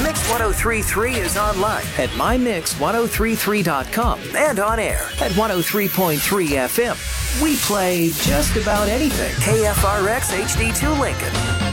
Mix 1033 is online at mymix1033.com and on air at 103.3 FM. We play just about anything. KFRX HD2 Lincoln.